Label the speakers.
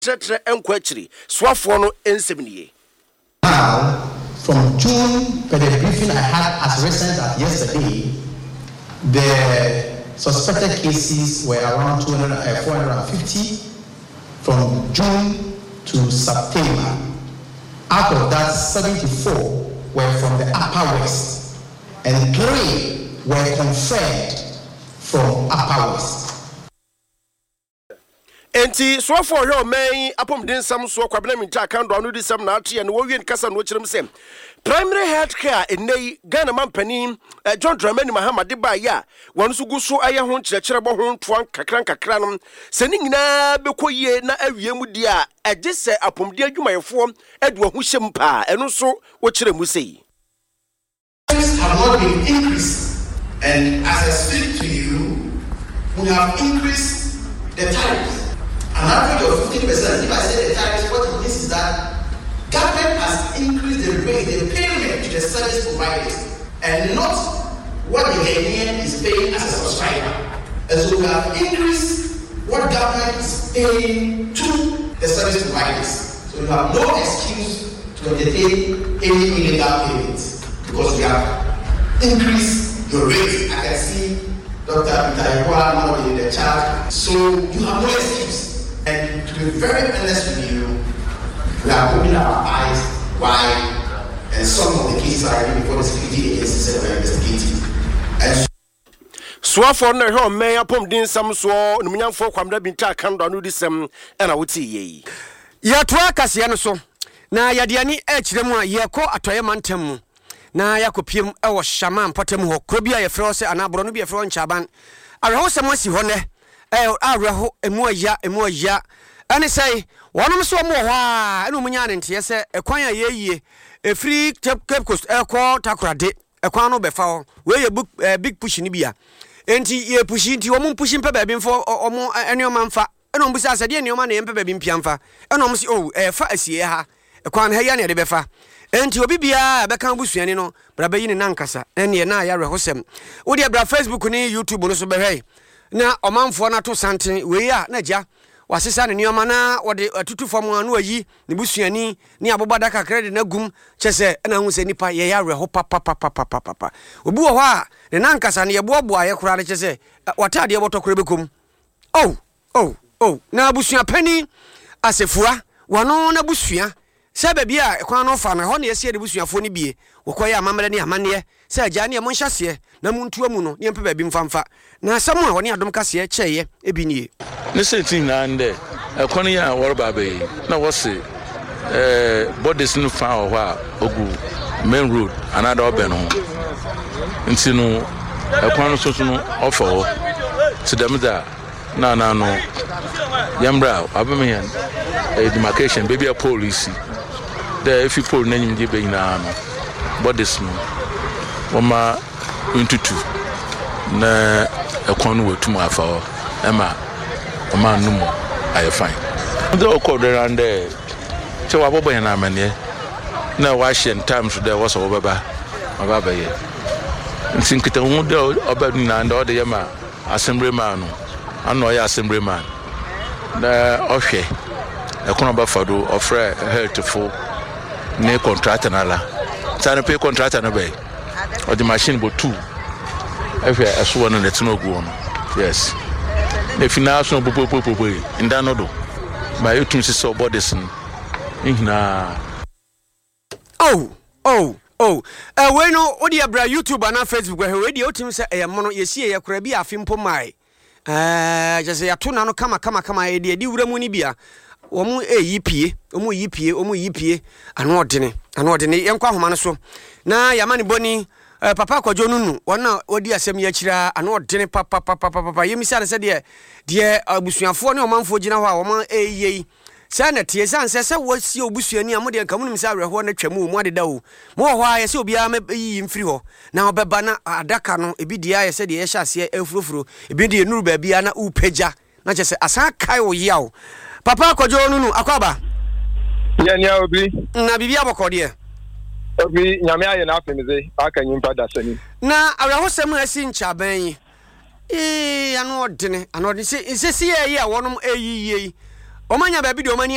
Speaker 1: Tretre enkwachiri swafo no enseminie.
Speaker 2: Now, from June, per the briefing I had as recent as yesterday, the suspected cases were around 450 from June to September. Out of that, 74 were from the Upper West, and 3 were confirmed from Upper West.
Speaker 1: Enti swafo hwe man apom den sam so kwabena minta kan do anu di sam na ate ne wo wie nkasa no kirem sem primary health care enei Ghana mampani John Dramani Mahama de ba ya wonu so guso aye ho kirekire bo ho ntoan kakran no se ni nyina bekoyie na awie mu di a age se apom de adwumayefo adu ho hyem pa eno so wo kire mu sei
Speaker 3: have not been increased, and as I speak to you, we have increased the tariffs. An average of 15%. If I say the tariffs, what it means is that government has increased the rate, the payment to the service providers, and not what the Ghanaian is paying as a subscriber. And so we have increased what government is paying to the service providers. So you have no excuse to entertain any illegal payments because we have increased your rate. I can see Dr. Peter Ekwa now in the chat. So you have no excuse. And to be very honest with you, we are opening our eyes wide, and some of the cases are already before the security agencies that we are investigating. And
Speaker 1: swafo na hwe man apom den sam so numunyamfo kwamda binta kan do anu di sem na wuti yi
Speaker 4: ya to akase no so na yadeani ekirem a yeko atoye mantem mu na yakopiem ewo Shama Mpotem ho krobi a yefro se anabro no bi yefro nchaban areho sem asi ho ne areho emu aya ane say wonom so mo ho a enu munya ne nte se ekwan a yeyie efri Cape Coast eko takorade ekwan no befa ho we ye big push ni bia enti ye push nti omum push mpa ba bi mfo omo eneoma mfa enom busa asade eneoma na yempa ba bi mpia mfa enom si fa asie ha ekwan ha ya ne de befa enti obi bia beka busuani no bra bayi ne nankasa ene na ya rehosem wo de bra Facebook ni YouTube no so behwe na omanfo na to santen we ya na ja wasesa ne nioma na wode atutu fam anu ayi ne busuani ni abobada kakra de na gum chese na hu se nipa ye ya reho papa obi wo ho a ne nankasa ne ye boaboa ye kura ne chese watade botokore bekom na busua pani asefua wano na busua sebe bia ekwan no fa na ho na yesi de busuafo ni bie wokoye amamre ne amane se agya ne mo nhyase na muntu amu no ne mpe ba bi mfamfa na asam a woni adom kase cheye ebi nie
Speaker 5: ne setin na nde ekwan ya wor ba be na wo se bodies no fa ho a ogu main road another oben ho nti no ekwan no so no ofo ho to them da na no yambra abemian demarcation baby a police there if you pull name di be na no bodies no woma ntutu na ekwan no wetum afa ho ema woma numu aye fine the occurred around there che wa bobo na amane na wa shen times there was obaba obaba ye nsinkita hu de obadu na ndo de yema assemblyman no ano ya assemblyman na ohwe ekon ba fado ofre healthful ne contractor na la tane pay contractor na be o the machine bo 2 ehwe eso no net no go no yes the finance no popo nda no do ba yotum se so bodies na we no odi abra YouTube na Facebook we di otim se eyemono yesi eyekora bi afimpo mai just ya tuna no kama edi wuramu ni bia omu yipie ano odene yenkwa homa no so na yamani boni papa kwajo nunu wona odi asem ya kira ano odene papa yemisa na se de abusuafo ne omanfo gina ho a woma eyei sana tie sanse se wosi obusuani amode nkamu nim se awerho na twamu mu adeda o mo ho a yese obi am yi mfiri ho na obeba na adaka no ebidia yese de yehya ase afurofuro ebidi enuru ba bia na upeja na chese asa kai wo yawo papa kwajo nunu akwaba
Speaker 6: nya obi
Speaker 4: na bibia bokode
Speaker 6: obi nyame aye na afemize aka nyimpa da sani
Speaker 4: na awerho sem asi nchaban ano odene se ye ye a wonom eyiyi omanya ba bi de omani